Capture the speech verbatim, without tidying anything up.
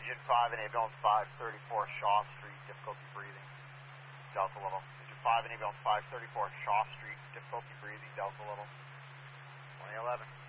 Engine five and ambulance five thirty-four Shaw Street, difficulty breathing, Delta level. Engine five and ambulance five thirty-four Shaw Street, difficulty breathing, Delta level. twenty eleven.